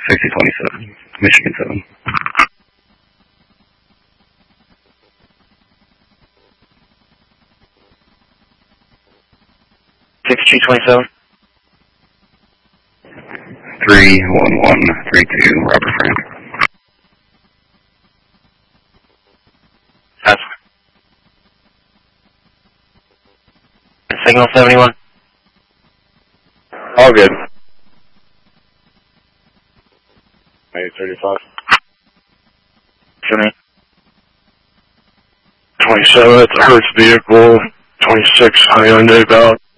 6027, Michigan 7. $6227. 31132, Robert Frank. That's Signal 71. All good. 835. 27. 27, it's a Hertz vehicle, 26 Hyundai about